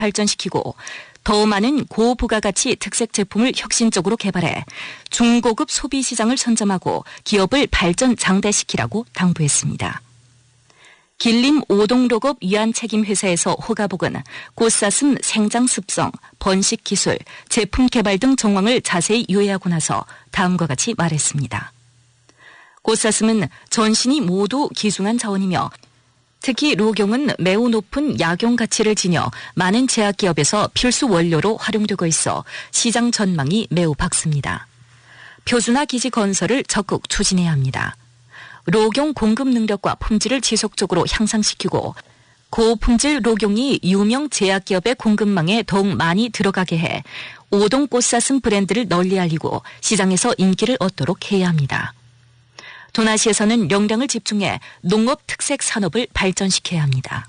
발전시키고 더 많은 고부가가치 특색 제품을 혁신적으로 개발해 중고급 소비 시장을 선점하고 기업을 발전 장대시키라고 당부했습니다. 길림 오동로급 위안책임회사에서 호가복은 꽃사슴 생장 습성, 번식 기술, 제품 개발 등 정황을 자세히 요약하고 나서 다음과 같이 말했습니다. 꽃사슴은 전신이 모두 기중한 자원이며 특히 로경은 매우 높은 약용 가치를 지녀 많은 제약기업에서 필수 원료로 활용되고 있어 시장 전망이 매우 밝습니다. 표준화 기지 건설을 적극 추진해야 합니다. 로경 공급 능력과 품질을 지속적으로 향상시키고 고품질 로경이 유명 제약기업의 공급망에 더욱 많이 들어가게 해 오동 꽃사슴 브랜드를 널리 알리고 시장에서 인기를 얻도록 해야 합니다. 도나시에서는 역량을 집중해 농업 특색 산업을 발전시켜야 합니다.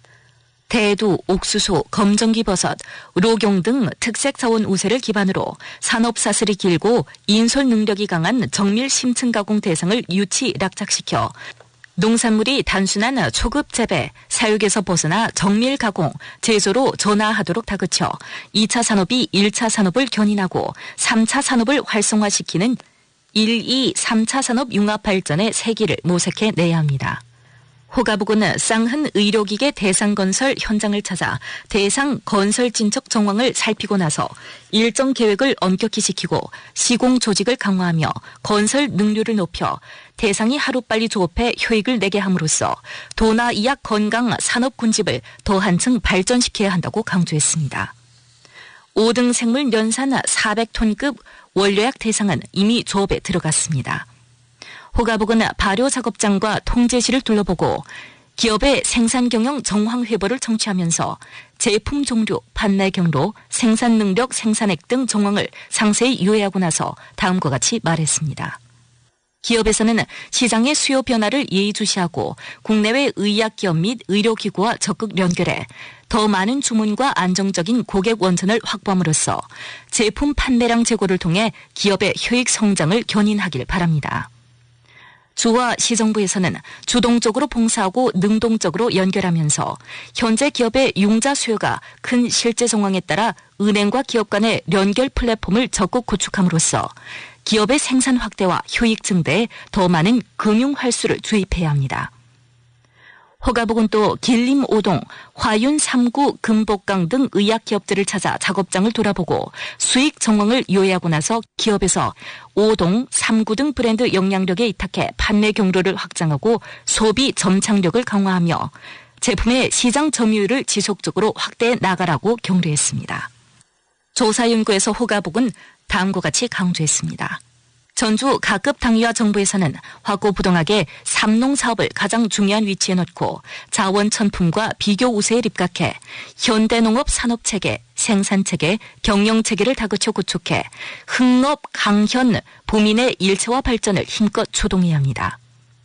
대두, 옥수수, 검정기버섯, 로경 등 특색 자원 우세를 기반으로 산업 사슬이 길고 인솔 능력이 강한 정밀 심층 가공 대상을 유치 락작시켜 농산물이 단순한 초급 재배, 사육에서 벗어나 정밀 가공, 제조로 전환하도록 다그쳐 2차 산업이 1차 산업을 견인하고 3차 산업을 활성화시키는 1, 2, 3차 산업 융합 발전의 세기를 모색해내야 합니다. 호가복은 쌍흔 의료기계 대상 건설 현장을 찾아 대상 건설 진척 정황을 살피고 나서 일정 계획을 엄격히 지키고 시공 조직을 강화하며 건설 능률을 높여 대상이 하루빨리 조업해 효익을 내게 함으로써 도나 이약 건강 산업 군집을 더 한층 발전시켜야 한다고 강조했습니다. 5등 생물 연산 400톤급 원료약 대상은 이미 조업에 들어갔습니다. 호가복은 발효 작업장과 통제실을 둘러보고 기업의 생산 경영 정황 회보를 청취하면서 제품 종류, 판매 경로, 생산 능력, 생산액 등 정황을 상세히 요약하고 나서 다음과 같이 말했습니다. 기업에서는 시장의 수요 변화를 예의주시하고 국내외 의약기업 및 의료기구와 적극 연결해 더 많은 주문과 안정적인 고객 원천을 확보함으로써 제품 판매량 제고를 통해 기업의 효익 성장을 견인하길 바랍니다. 주와 시정부에서는 주동적으로 봉사하고 능동적으로 연결하면서 현재 기업의 융자 수요가 큰 실제 정황에 따라 은행과 기업 간의 연결 플랫폼을 적극 구축함으로써 기업의 생산 확대와 효익 증대에 더 많은 금융 활수를 주입해야 합니다. 호가복은 또 길림 5동, 화윤 3구, 금복강 등 의약기업들을 찾아 작업장을 돌아보고 수익 정황을 요약하고 나서 기업에서 5동, 3구 등 브랜드 역량력에 이탁해 판매 경로를 확장하고 소비 점착력을 강화하며 제품의 시장 점유율을 지속적으로 확대해 나가라고 격려했습니다. 조사연구에서 호가복은 다음과 같이 강조했습니다. 전주 가급 당위와 정부에서는 화고부동하게 삼농 사업을 가장 중요한 위치에 놓고 자원 천품과 비교 우세에 입각해 현대농업 산업체계, 생산체계, 경영체계를 다그쳐 구축해 흥업, 강현, 보민의 일체화 발전을 힘껏 추동해야 합니다.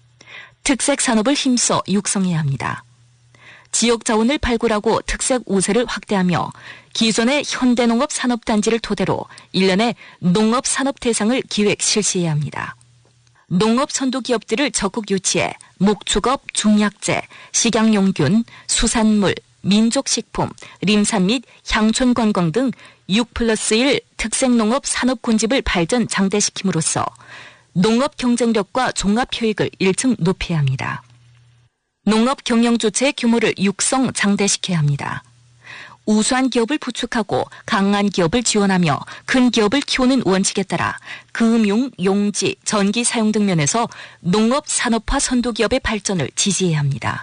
특색 산업을 힘써 육성해야 합니다. 지역 자원을 발굴하고 특색 우세를 확대하며 기존의 현대농업 산업단지를 토대로 1년에 농업산업 대상을 기획 실시해야 합니다. 농업 선도 기업들을 적극 유치해 목축업, 중약재, 식약용균, 수산물, 민족식품, 림산 및 향촌관광 등 6+1 특색농업 산업군집을 발전 장대시킴으로써 농업 경쟁력과 종합효익을 1층 높여야 합니다. 농업 경영 주체의 규모를 육성 장대시켜야 합니다. 우수한 기업을 구축하고 강한 기업을 지원하며 큰 기업을 키우는 원칙에 따라 금융, 용지, 전기 사용 등 면에서 농업 산업화 선도 기업의 발전을 지지해야 합니다.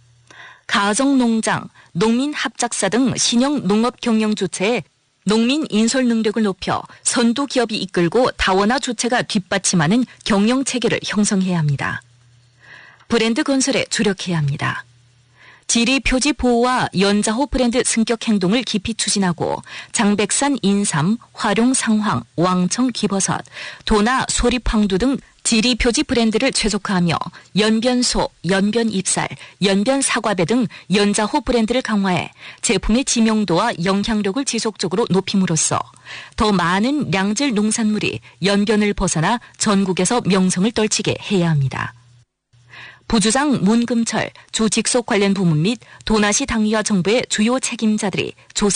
가정농장, 농민합작사 등 신형 농업 경영 주체의 농민 인솔 능력을 높여 선도 기업이 이끌고 다원화 주체가 뒷받침하는 경영 체계를 형성해야 합니다. 브랜드 건설에 주력해야 합니다. 지리 표지 보호와 연자호 브랜드 승격 행동을 깊이 추진하고 장백산 인삼, 화룡 상황, 왕청 귀버섯, 도나 소립황두 등 지리 표지 브랜드를 최적화하며 연변소, 연변입살, 연변사과배 등 연자호 브랜드를 강화해 제품의 지명도와 영향력을 지속적으로 높임으로써 더 많은 양질 농산물이 연변을 벗어나 전국에서 명성을 떨치게 해야 합니다. 부주장 문금철, 주 직속 관련 부문 및 도나시 당위와 정부의 주요 책임자들이 조사